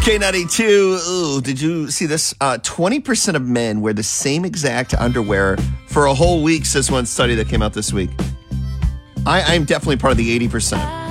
K92. Ooh, did you see this? 20% of men wear the same exact underwear for a whole week, says one study that came out this week. I'm definitely part of the 80%.